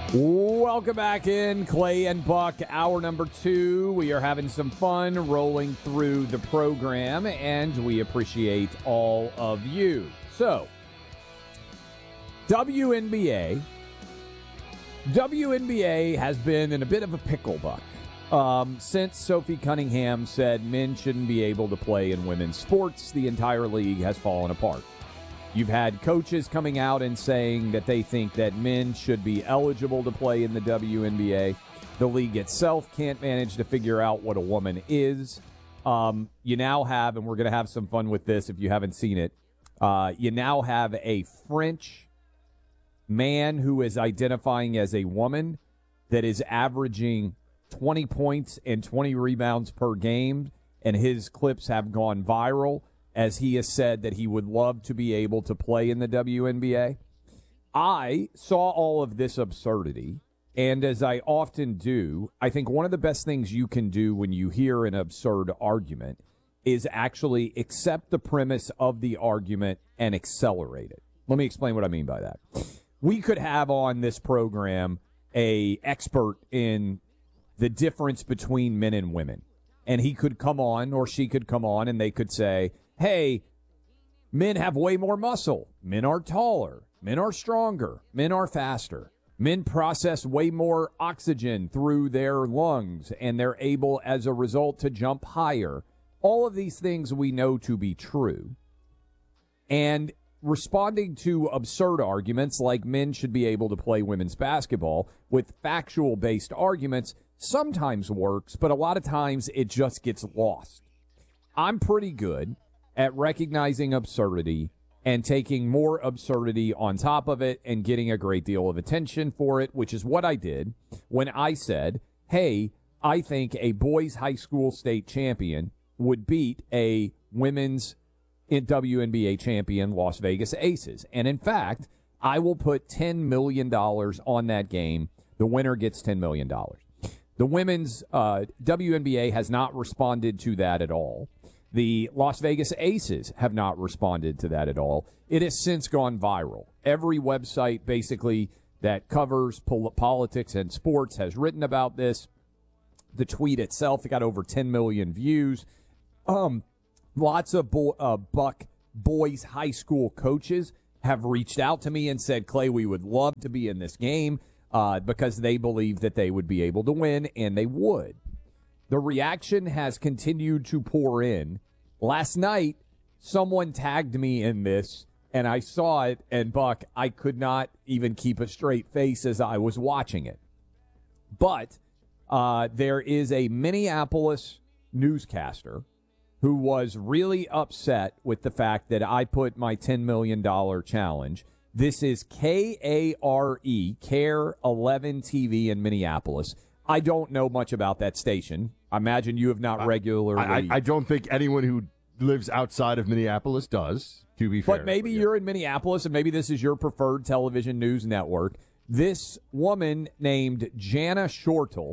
Welcome back in, Clay and Buck, hour number 2. We are having some fun rolling through the program, and we appreciate all of you. So, WNBA has been in a bit of a pickle, Buck. Since Sophie Cunningham said men shouldn't be able to play in women's sports, the entire league has fallen apart. You've had coaches coming out and saying that they think that men should be eligible to play in the WNBA. The league itself can't manage to figure out what a woman is. You now have, and we're going to have some fun with this if you haven't seen it, you now have a French man who is identifying as a woman that is averaging 20 points and 20 rebounds per game, and his clips have gone viral, as he has said that he would love to be able to play in the WNBA. I saw all of this absurdity, and as I often do, I think one of the best things you can do when you hear an absurd argument is actually accept the premise of the argument and accelerate it. Let me explain what I mean by that. We could have on this program an expert in the difference between men and women, and he could come on or she could come on and they could say, hey, men have way more muscle. Men are taller. Men are stronger. Men are faster. Men process way more oxygen through their lungs, and they're able, as a result, to jump higher. All of these things we know to be true. And responding to absurd arguments like men should be able to play women's basketball with factual-based arguments sometimes works, but a lot of times it just gets lost. I'm pretty good at recognizing absurdity and taking more absurdity on top of it and getting a great deal of attention for it, which is what I did when I said, hey, I think a boys high school state champion would beat a women's WNBA champion, Las Vegas Aces. And in fact, I will put $10 million on that game. The winner gets $10 million. The women's WNBA has not responded to that at all. The Las Vegas Aces have not responded to that at all. It has since gone viral. Every website basically that covers politics and sports has written about this. The tweet itself got over 10 million views. Lots of Buck boys high school coaches have reached out to me and said, Clay, we would love to be in this game because they believe that they would be able to win, and they would. The reaction has continued to pour in. Last night, someone tagged me in this, and I saw it, and Buck, I could not even keep a straight face as I was watching it. But there is a Minneapolis newscaster who was really upset with the fact that I put my $10 million challenge. This is KARE, Care 11 TV in Minneapolis. I don't know much about that station. I imagine you have not regularly. I don't think anyone who lives outside of Minneapolis does, to be fair. But maybe you're in Minneapolis, and maybe this is your preferred television news network. This woman named Jana Shortle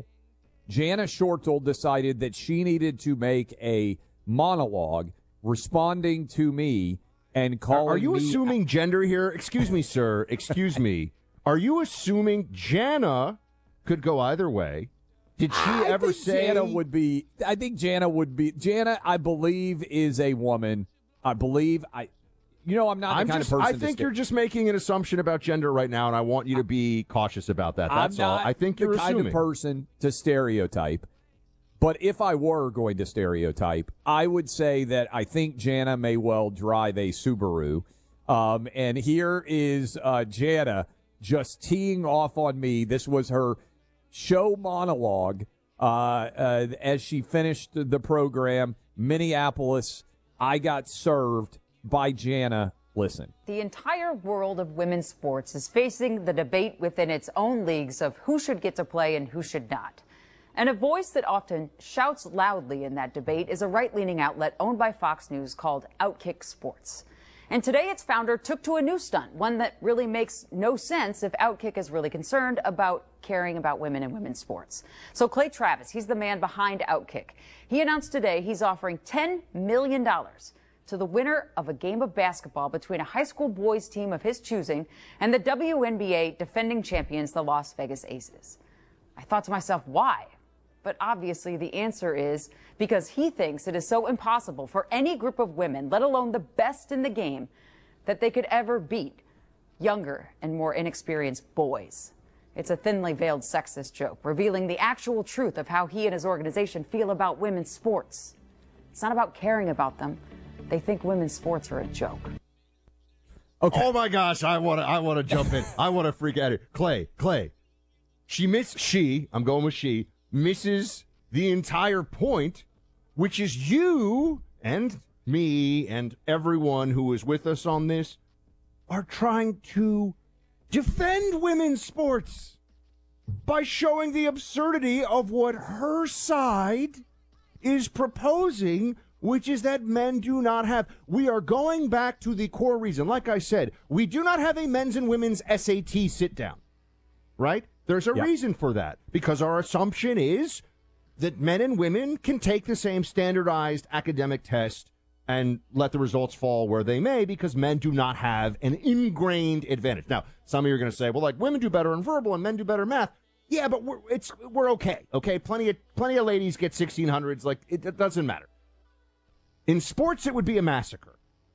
decided that she needed to make a monologue responding to me and calling me. Are you assuming gender here? Excuse me, sir. Excuse me. Are you assuming Jana could go either way? Did she ever say Jana would be? I think Jana would be. Jana, I believe, is a woman. I'm not the kind of person. I think you're just making an assumption about gender right now, and I want you to be cautious about that. That's all. I think you're assuming. I'm the kind of person to stereotype. But if I were going to stereotype, I would say that I think Jana may well drive a Subaru. And here is Jana just teeing off on me. This was her show monologue as she finished the program. Minneapolis, I got served by Jana. Listen. The entire world of women's sports is facing the debate within its own leagues of who should get to play and who should not. And a voice that often shouts loudly in that debate is a right-leaning outlet owned by Fox News called Outkick Sports. And today its founder took to a new stunt, one that really makes no sense if Outkick is really concerned about caring about women in women's sports. So Clay Travis, he's the man behind Outkick. He announced today he's offering $10 million to the winner of a game of basketball between a high school boys team of his choosing and the WNBA defending champions, the Las Vegas Aces. I thought to myself, why? But obviously the answer is because he thinks it is so impossible for any group of women, let alone the best in the game, that they could ever beat younger and more inexperienced boys. It's a thinly veiled sexist joke, revealing the actual truth of how he and his organization feel about women's sports. It's not about caring about them. They think women's sports are a joke. Okay. Oh my gosh, I want to jump in. I want to freak out here. Clay. I'm going with she, misses the entire point, which is you and me and everyone who is with us on this are trying to defend women's sports by showing the absurdity of what her side is proposing, which is that men do not have. We are going back to the core reason. Like I said, we do not have a men's and women's SAT sit down, right? There's a reason for that, because our assumption is that men and women can take the same standardized academic test and let the results fall where they may, because men do not have an ingrained advantage. Now, some of you are going to say, well, like, women do better in verbal and men do better in math. Yeah, but we're okay. Okay, plenty of ladies get 1600s. Like, it doesn't matter. In sports, it would be a massacre.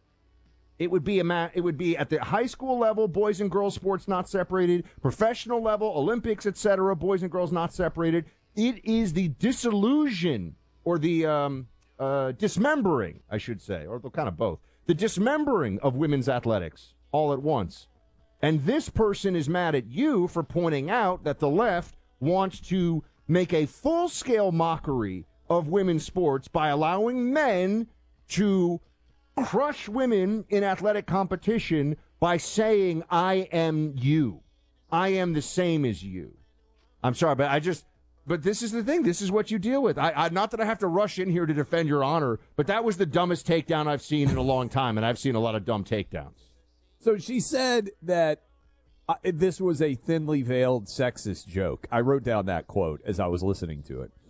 It would be at the high school level, boys and girls sports not separated, professional level, Olympics, etc., boys and girls not separated. It is the disillusion or the dismembering, I should say, or kind of both. The dismembering of women's athletics all at once. And this person is mad at you for pointing out that the left wants to make a full-scale mockery of women's sports by allowing men to crush women in athletic competition by saying, I am you. I am the same as you. I'm sorry, but this is the thing. This is what you deal with. I not that I have to rush in here to defend your honor, but that was the dumbest takedown I've seen in a long time, and I've seen a lot of dumb takedowns. So she said that this was a thinly veiled sexist joke. I wrote down that quote as I was listening to it.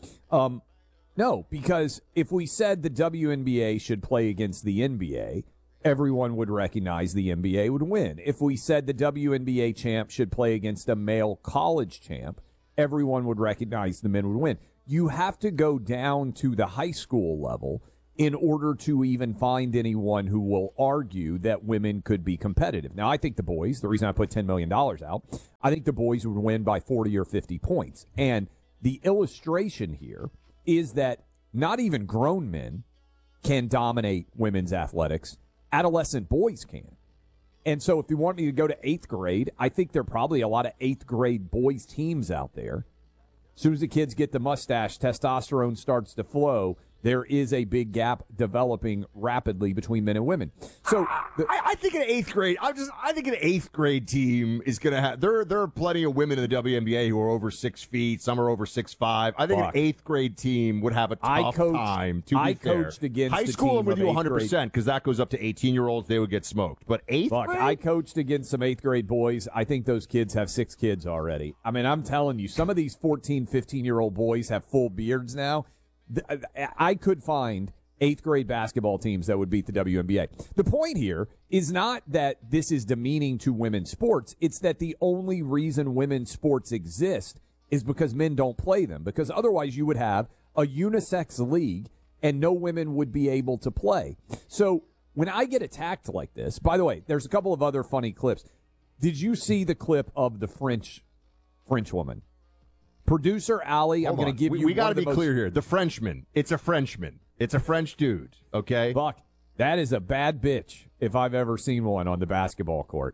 No, because if we said the WNBA should play against the NBA, everyone would recognize the NBA would win. If we said the WNBA champ should play against a male college champ, everyone would recognize the men would win. You have to go down to the high school level in order to even find anyone who will argue that women could be competitive. Now, I think the boys, the reason I put $10 million out, I think the boys would win by 40 or 50 points. And the illustration here is that not even grown men can dominate women's athletics. Adolescent boys can. And so if you want me to go to 8th grade, I think there are probably a lot of 8th grade boys teams out there. As soon as the kids get the mustache, testosterone starts to flow. There is a big gap developing rapidly between men and women. So I think an 8th grade. I think an 8th grade team is going to have. There are plenty of women in the WNBA who are over 6 feet. Some are over 6'5". I think an 8th grade team would have a tough time. To be fair, coached against high school. I'm with you 100% because that goes up to 18-year-olds. They would get smoked. But 8th grade. I coached against some 8th grade boys. I think those kids have 6 kids already. I mean, I'm telling you, some of these 14, 15-year-old boys have full beards now. I could find 8th grade basketball teams that would beat the WNBA. The point here is not that this is demeaning to women's sports. It's that the only reason women's sports exist is because men don't play them. Because otherwise you would have a unisex league and no women would be able to play. So when I get attacked like this, by the way, there's a couple of other funny clips. Did you see the clip of the French woman? Producer Ali, I'm going to give you. We got to be clear here. The Frenchman. It's a Frenchman. It's a French dude. Okay, Buck. That is a bad bitch if I've ever seen one on the basketball court.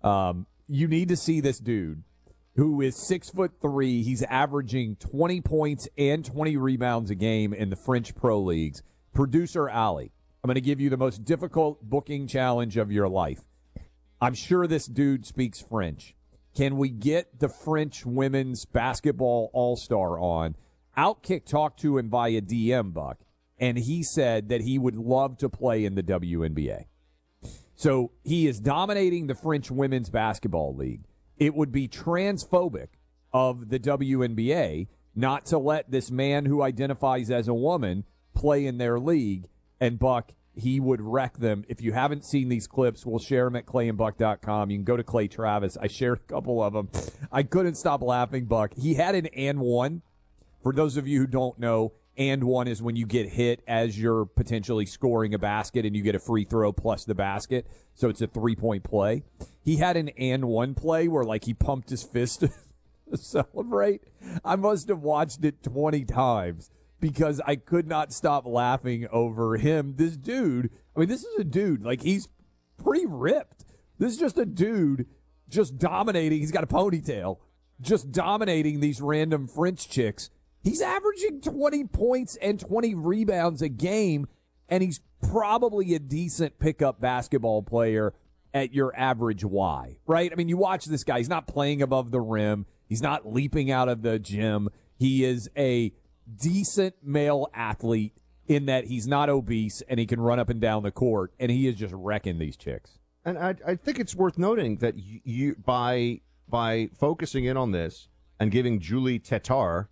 You need to see this dude who is 6'3". He's averaging 20 points and 20 rebounds a game in the French pro leagues. Producer Ali, I'm going to give you the most difficult booking challenge of your life. I'm sure this dude speaks French. Can we get the French women's basketball all-star on? Outkick talked to him via DM, Buck, and he said that he would love to play in the WNBA. So he is dominating the French women's basketball league. It would be transphobic of the WNBA not to let this man who identifies as a woman play in their league. And, Buck, he would wreck them. If you haven't seen these clips, we'll share them at clayandbuck.com. You can go to Clay Travis. I shared a couple of them. I couldn't stop laughing, Buck. He had an and one. For those of you who don't know, and one is when you get hit as you're potentially scoring a basket and you get a free throw plus the basket. So it's a 3-point play. He had an and one play where like he pumped his fist to celebrate. I must have watched it 20 times because I could not stop laughing over him. This dude, I mean, this is a dude, like he's pretty ripped. This is just a dude just dominating. He's got a ponytail, just dominating these random French chicks. He's averaging 20 points and 20 rebounds a game, and he's probably a decent pickup basketball player at your average Y, right? I mean, you watch this guy. He's not playing above the rim. He's not leaping out of the gym. He is a decent male athlete in that he's not obese and he can run up and down the court, and he is just wrecking these chicks. And I think it's worth noting that you by focusing in on this and giving Julie Tetart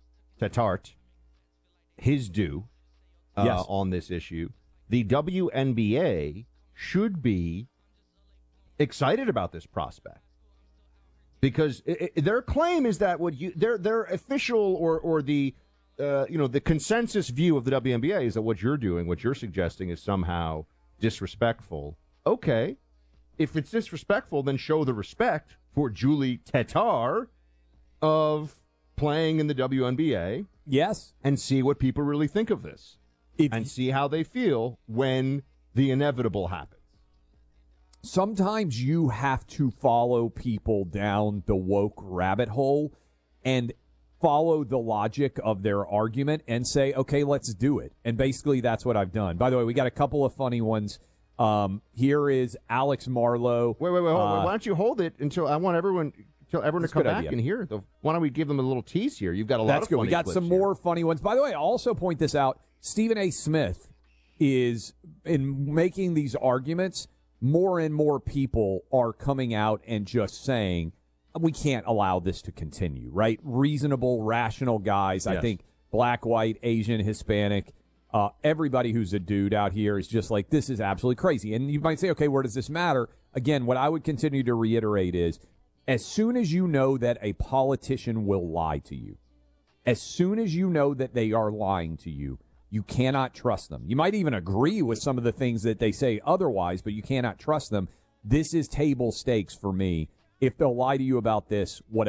his due Yes. on this issue, the WNBA should be excited about this prospect because their claim is that their official or the the consensus view of the WNBA is that what you're doing, what you're suggesting, is somehow disrespectful. Okay, if it's disrespectful, then show the respect for Julie Tetart of playing in the WNBA. Yes. And see what people really think of this. And see how they feel when the inevitable happens. Sometimes you have to follow people down the woke rabbit hole and follow the logic of their argument and say, okay, let's do it. And basically that's what I've done. By the way, we got a couple of funny ones. Here is Alex Marlowe. Wait. Why don't you hold it until I want everyone to come back and hear it? Why don't we give them a little tease here? You've got a lot of funny We got some more funny ones. By the way, I'll also point this out. Stephen A. Smith is, in making these arguments, more and more people are coming out and just saying, we can't allow this to continue, right? Reasonable, rational guys. Yes. I think black, white, Asian, Hispanic, everybody who's a dude out here is just like, this is absolutely crazy. And you might say, okay, where does this matter? Again, what I would continue to reiterate is, as soon as you know that a politician will lie to you, as soon as you know that they are lying to you, you cannot trust them. You might even agree with some of the things that they say otherwise, but you cannot trust them. This is table stakes for me. If they'll lie to you about this, whatever.